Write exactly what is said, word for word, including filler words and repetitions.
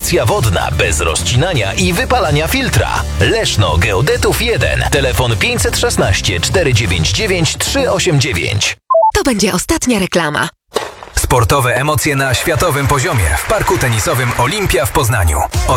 Izolacja wodna bez rozcinania i wypalania filtra. Leszno Geodetów jeden. Telefon pięćset szesnaście, czterysta dziewięćdziesiąt dziewięć, trzysta osiemdziesiąt dziewięć. To będzie ostatnia reklama. Sportowe emocje na światowym poziomie w parku tenisowym Olimpia w Poznaniu.